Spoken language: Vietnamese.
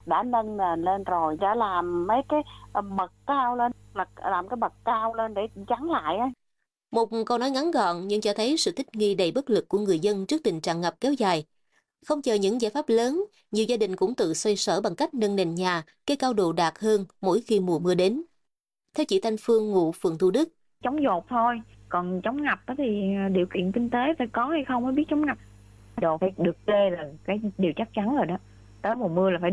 đã nâng nền lên rồi, đã làm mấy cái bậc cao lên, làm cái bậc cao lên để chắn lại á. Một câu nói ngắn gọn nhưng cho thấy sự thích nghi đầy bất lực của người dân trước tình trạng ngập kéo dài. Không chờ những giải pháp lớn, nhiều gia đình cũng tự xoay sở bằng cách nâng nền nhà, cây cao độ đạt hơn mỗi khi mùa mưa đến. Theo chị Thanh Phương ngụ phường Thủ Đức, Chống dột thôi, còn chống ngập á thì điều kiện kinh tế phải có hay không mới biết chống ngập. Đồ phải được kê là cái điều chắc chắn rồi đó, tới mùa mưa là phải